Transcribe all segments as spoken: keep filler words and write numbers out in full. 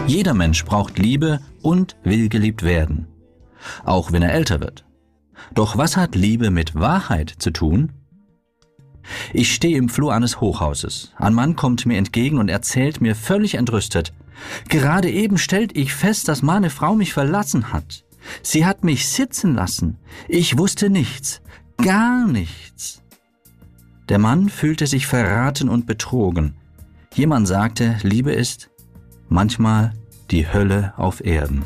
Jeder Mensch braucht Liebe und will geliebt werden, auch wenn er älter wird. Doch was hat Liebe mit Wahrheit zu tun? Ich stehe im Flur eines Hochhauses. Ein Mann kommt mir entgegen und erzählt mir völlig entrüstet: Gerade eben stellte ich fest, dass meine Frau mich verlassen hat. Sie hat mich sitzen lassen. Ich wusste nichts, gar nichts. Der Mann fühlte sich verraten und betrogen. Jemand sagte, Liebe ist manchmal die Hölle auf Erden.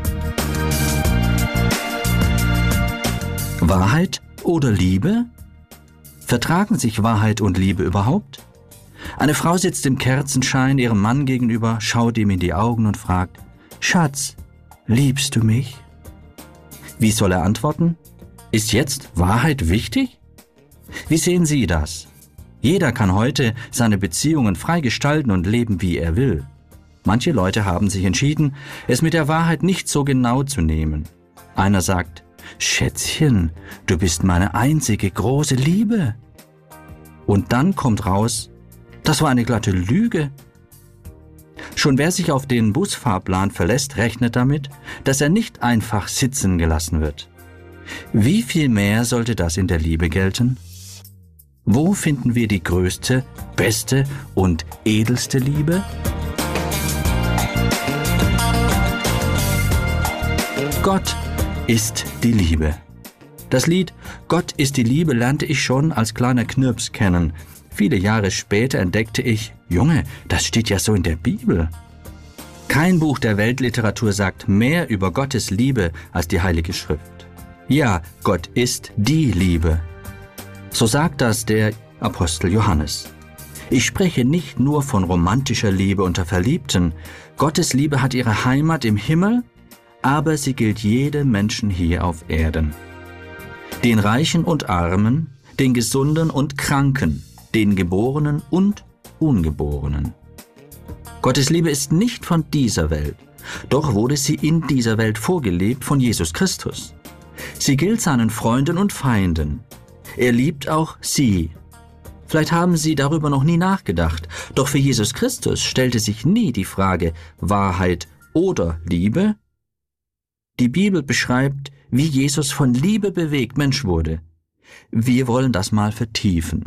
Wahrheit oder Liebe? Vertragen sich Wahrheit und Liebe überhaupt? Eine Frau sitzt im Kerzenschein ihrem Mann gegenüber, schaut ihm in die Augen und fragt: Schatz, liebst du mich? Wie soll er antworten? Ist jetzt Wahrheit wichtig? Wie sehen Sie das? Jeder kann heute seine Beziehungen frei gestalten und leben, wie er will. Manche Leute haben sich entschieden, es mit der Wahrheit nicht so genau zu nehmen. Einer sagt: Schätzchen, du bist meine einzige große Liebe. Und dann kommt raus, das war eine glatte Lüge. Schon wer sich auf den Busfahrplan verlässt, rechnet damit, dass er nicht einfach sitzen gelassen wird. Wie viel mehr sollte das in der Liebe gelten? Wo finden wir die größte, beste und edelste Liebe? Gott ist die Liebe. Das Lied Gott ist die Liebe lernte ich schon als kleiner Knirps kennen. Viele Jahre später entdeckte ich, Junge, das steht ja so in der Bibel. Kein Buch der Weltliteratur sagt mehr über Gottes Liebe als die Heilige Schrift. Ja, Gott ist die Liebe. So sagt das der Apostel Johannes. Ich spreche nicht nur von romantischer Liebe unter Verliebten. Gottes Liebe hat ihre Heimat im Himmel, aber sie gilt jedem Menschen hier auf Erden. Den Reichen und Armen, den Gesunden und Kranken, den Geborenen und Ungeborenen. Gottes Liebe ist nicht von dieser Welt, doch wurde sie in dieser Welt vorgelebt von Jesus Christus. Sie gilt seinen Freunden und Feinden. Er liebt auch sie. Vielleicht haben Sie darüber noch nie nachgedacht, doch für Jesus Christus stellte sich nie die Frage Wahrheit oder Liebe. Die Bibel beschreibt, wie Jesus von Liebe bewegt Mensch wurde. Wir wollen das mal vertiefen.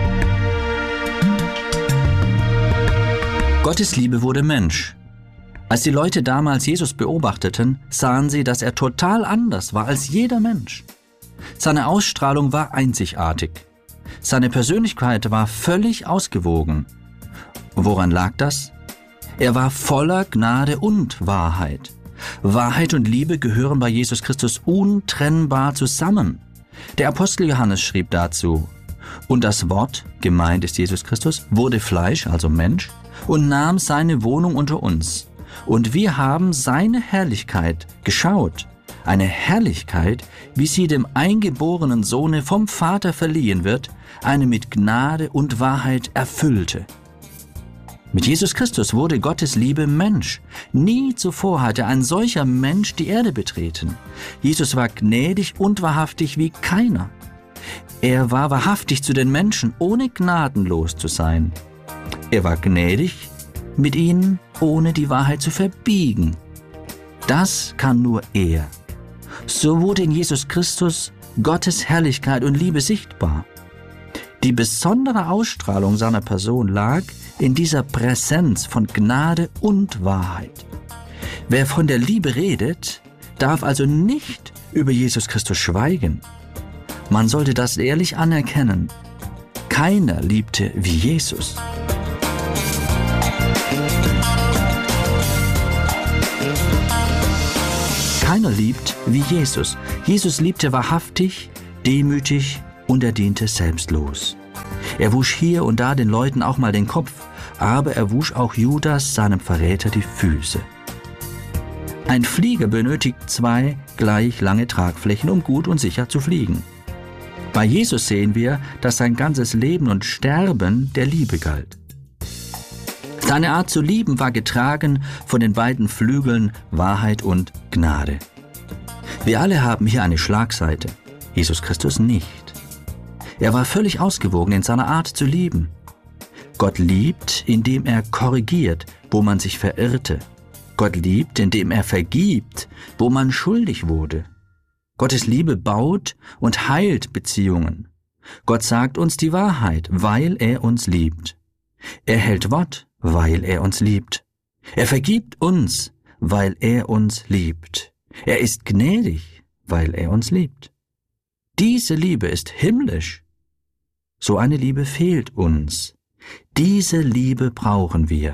Gottes Liebe wurde Mensch. Als die Leute damals Jesus beobachteten, sahen sie, dass er total anders war als jeder Mensch. Seine Ausstrahlung war einzigartig. Seine Persönlichkeit war völlig ausgewogen. Woran lag das? Er war voller Gnade und Wahrheit. Wahrheit und Liebe gehören bei Jesus Christus untrennbar zusammen. Der Apostel Johannes schrieb dazu: Und das Wort, gemeint ist Jesus Christus, wurde Fleisch, also Mensch, und nahm seine Wohnung unter uns. Und wir haben seine Herrlichkeit geschaut, eine Herrlichkeit, wie sie dem eingeborenen Sohne vom Vater verliehen wird, eine mit Gnade und Wahrheit erfüllte. Mit Jesus Christus wurde Gottes Liebe Mensch. Nie zuvor hatte ein solcher Mensch die Erde betreten. Jesus war gnädig und wahrhaftig wie keiner. Er war wahrhaftig zu den Menschen, ohne gnadenlos zu sein. Er war gnädig mit ihnen, ohne die Wahrheit zu verbiegen. Das kann nur er. So wurde in Jesus Christus Gottes Herrlichkeit und Liebe sichtbar. Die besondere Ausstrahlung seiner Person lag in dieser Präsenz von Gnade und Wahrheit. Wer von der Liebe redet, darf also nicht über Jesus Christus schweigen. Man sollte das ehrlich anerkennen. Keiner liebte wie Jesus. Keiner liebt wie Jesus. Jesus liebte wahrhaftig, demütig und er diente selbstlos. Er wusch hier und da den Leuten auch mal den Kopf, aber er wusch auch Judas, seinem Verräter, die Füße. Ein Flieger benötigt zwei gleich lange Tragflächen, um gut und sicher zu fliegen. Bei Jesus sehen wir, dass sein ganzes Leben und Sterben der Liebe galt. Seine Art zu lieben war getragen von den beiden Flügeln Wahrheit und Gnade. Wir alle haben hier eine Schlagseite, Jesus Christus nicht. Er war völlig ausgewogen in seiner Art zu lieben. Gott liebt, indem er korrigiert, wo man sich verirrte. Gott liebt, indem er vergibt, wo man schuldig wurde. Gottes Liebe baut und heilt Beziehungen. Gott sagt uns die Wahrheit, weil er uns liebt. Er hält Wort, weil er uns liebt. Er vergibt uns, weil er uns liebt. Er ist gnädig, weil er uns liebt. Diese Liebe ist himmlisch. So eine Liebe fehlt uns. Diese Liebe brauchen wir.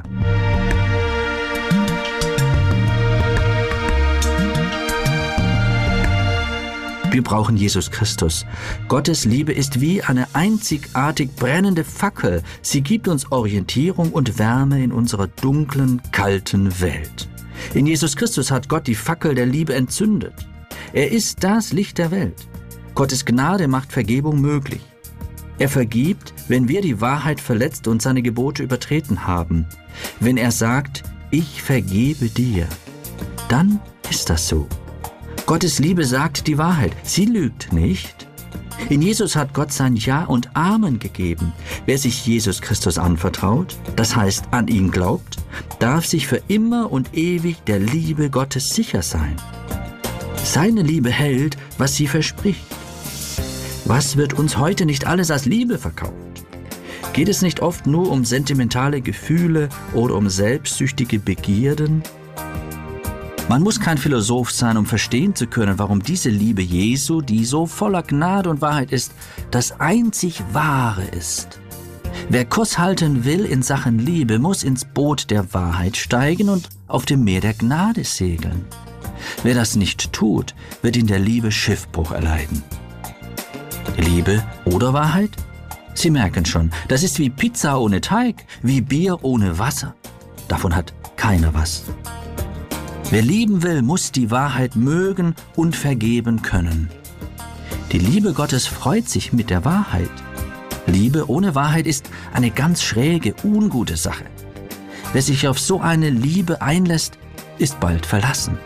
Wir brauchen Jesus Christus. Gottes Liebe ist wie eine einzigartig brennende Fackel. Sie gibt uns Orientierung und Wärme in unserer dunklen, kalten Welt. In Jesus Christus hat Gott die Fackel der Liebe entzündet. Er ist das Licht der Welt. Gottes Gnade macht Vergebung möglich. Er vergibt, wenn wir die Wahrheit verletzt und seine Gebote übertreten haben. Wenn er sagt, ich vergebe dir, dann ist das so. Gottes Liebe sagt die Wahrheit, sie lügt nicht. In Jesus hat Gott sein Ja und Amen gegeben. Wer sich Jesus Christus anvertraut, das heißt an ihn glaubt, darf sich für immer und ewig der Liebe Gottes sicher sein. Seine Liebe hält, was sie verspricht. Was wird uns heute nicht alles als Liebe verkauft? Geht es nicht oft nur um sentimentale Gefühle oder um selbstsüchtige Begierden? Man muss kein Philosoph sein, um verstehen zu können, warum diese Liebe Jesu, die so voller Gnade und Wahrheit ist, das einzig Wahre ist. Wer Kurs halten will in Sachen Liebe, muss ins Boot der Wahrheit steigen und auf dem Meer der Gnade segeln. Wer das nicht tut, wird in der Liebe Schiffbruch erleiden. Liebe oder Wahrheit? Sie merken schon, das ist wie Pizza ohne Teig, wie Bier ohne Wasser. Davon hat keiner was. Wer lieben will, muss die Wahrheit mögen und vergeben können. Die Liebe Gottes freut sich mit der Wahrheit. Liebe ohne Wahrheit ist eine ganz schräge, ungute Sache. Wer sich auf so eine Liebe einlässt, ist bald verlassen.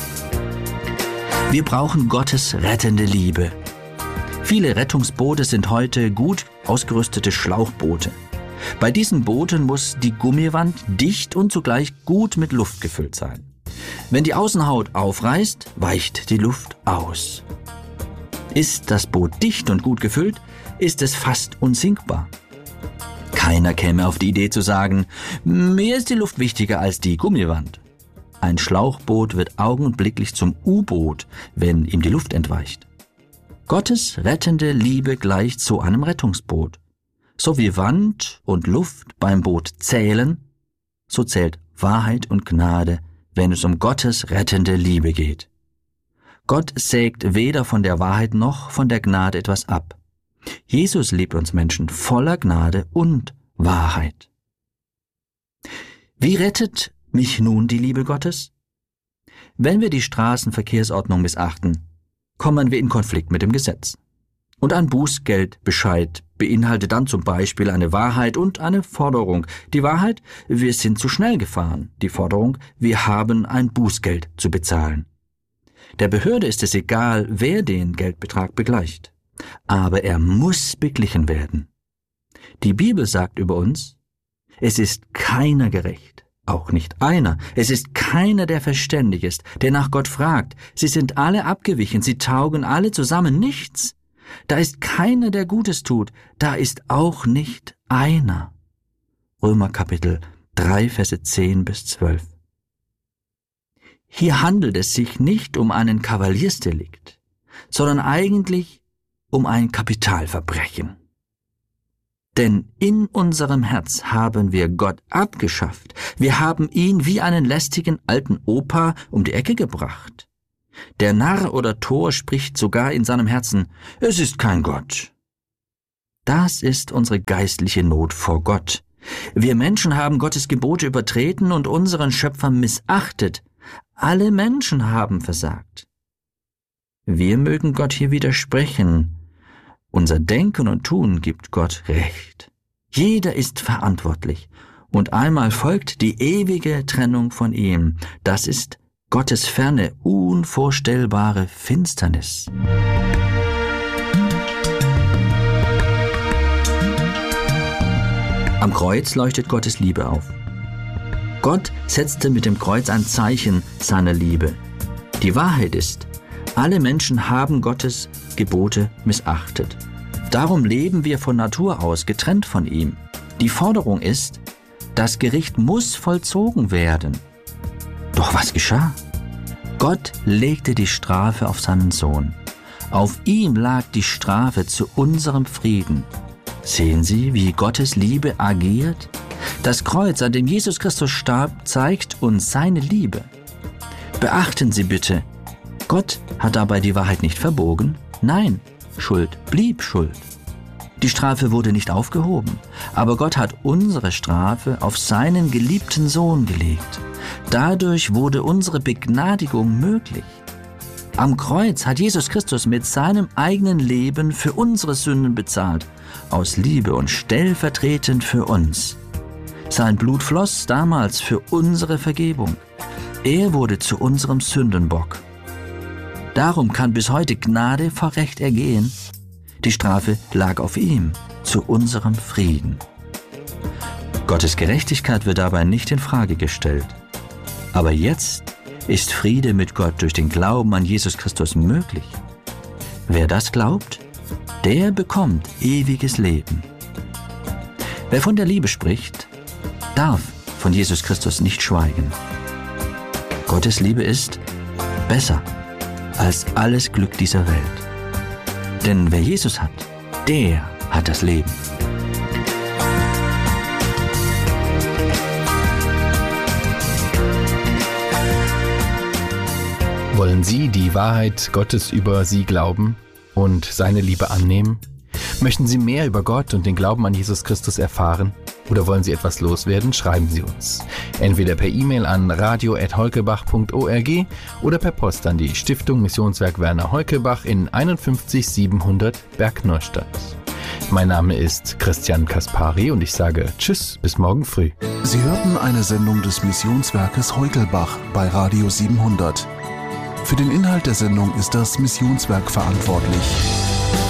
Wir brauchen Gottes rettende Liebe. Viele Rettungsboote sind heute gut ausgerüstete Schlauchboote. Bei diesen Booten muss die Gummiwand dicht und zugleich gut mit Luft gefüllt sein. Wenn die Außenhaut aufreißt, weicht die Luft aus. Ist das Boot dicht und gut gefüllt, ist es fast unsinkbar. Keiner käme auf die Idee zu sagen, mir ist die Luft wichtiger als die Gummiwand. Ein Schlauchboot wird augenblicklich zum U-Boot, wenn ihm die Luft entweicht. Gottes rettende Liebe gleicht so einem Rettungsboot. So wie Wand und Luft beim Boot zählen, so zählt Wahrheit und Gnade, wenn es um Gottes rettende Liebe geht. Gott sägt weder von der Wahrheit noch von der Gnade etwas ab. Jesus liebt uns Menschen voller Gnade und Wahrheit. Wie rettet mich nun die Liebe Gottes? Wenn wir die Straßenverkehrsordnung missachten, kommen wir in Konflikt mit dem Gesetz. Und ein Bußgeldbescheid beinhaltet dann zum Beispiel eine Wahrheit und eine Forderung. Die Wahrheit, wir sind zu schnell gefahren. Die Forderung, wir haben ein Bußgeld zu bezahlen. Der Behörde ist es egal, wer den Geldbetrag begleicht. Aber er muss beglichen werden. Die Bibel sagt über uns, es ist keiner gerecht, auch nicht einer. Es ist keiner, der verständig ist, der nach Gott fragt. Sie sind alle abgewichen, sie taugen alle zusammen nichts. Da ist keiner, der Gutes tut, da ist auch nicht einer. Römer Kapitel drei, Verse zehn bis zwölf. Hier handelt es sich nicht um einen Kavaliersdelikt, sondern eigentlich um ein Kapitalverbrechen. Denn in unserem Herz haben wir Gott abgeschafft. Wir haben ihn wie einen lästigen alten Opa um die Ecke gebracht. Der Narr oder Tor spricht sogar in seinem Herzen, es ist kein Gott. Das ist unsere geistliche Not vor Gott. Wir Menschen haben Gottes Gebote übertreten und unseren Schöpfer missachtet. Alle Menschen haben versagt. Wir mögen Gott hier widersprechen. Unser Denken und Tun gibt Gott Recht. Jeder ist verantwortlich. Und einmal folgt die ewige Trennung von ihm. Das ist Gottes ferne, unvorstellbare Finsternis. Am Kreuz leuchtet Gottes Liebe auf. Gott setzte mit dem Kreuz ein Zeichen seiner Liebe. Die Wahrheit ist, alle Menschen haben Gottes Gebote missachtet. Darum leben wir von Natur aus getrennt von ihm. Die Forderung ist, das Gericht muss vollzogen werden. Doch was geschah? Gott legte die Strafe auf seinen Sohn. Auf ihm lag die Strafe zu unserem Frieden. Sehen Sie, wie Gottes Liebe agiert? Das Kreuz, an dem Jesus Christus starb, zeigt uns seine Liebe. Beachten Sie bitte, Gott hat dabei die Wahrheit nicht verbogen. Nein, Schuld blieb Schuld. Die Strafe wurde nicht aufgehoben, aber Gott hat unsere Strafe auf seinen geliebten Sohn gelegt. Dadurch wurde unsere Begnadigung möglich. Am Kreuz hat Jesus Christus mit seinem eigenen Leben für unsere Sünden bezahlt, aus Liebe und stellvertretend für uns. Sein Blut floss damals für unsere Vergebung. Er wurde zu unserem Sündenbock. Darum kann bis heute Gnade vor Recht ergehen. Die Strafe lag auf ihm, zu unserem Frieden. Gottes Gerechtigkeit wird dabei nicht in Frage gestellt. Aber jetzt ist Friede mit Gott durch den Glauben an Jesus Christus möglich. Wer das glaubt, der bekommt ewiges Leben. Wer von der Liebe spricht, darf von Jesus Christus nicht schweigen. Gottes Liebe ist besser als alles Glück dieser Welt. Denn wer Jesus hat, der hat das Leben. Wollen Sie die Wahrheit Gottes über Sie glauben und seine Liebe annehmen? Möchten Sie mehr über Gott und den Glauben an Jesus Christus erfahren? Oder wollen Sie etwas loswerden? Schreiben Sie uns. Entweder per E-Mail an radio at holkebach punkt org oder per Post an die Stiftung Missionswerk Werner Holkebach in einundfünfzig siebenhundert Bergneustadt. Mein Name ist Christian Kaspari und ich sage Tschüss, bis morgen früh. Sie hörten eine Sendung des Missionswerkes Heukelbach bei Radio siebenhundert. Für den Inhalt der Sendung ist das Missionswerk verantwortlich.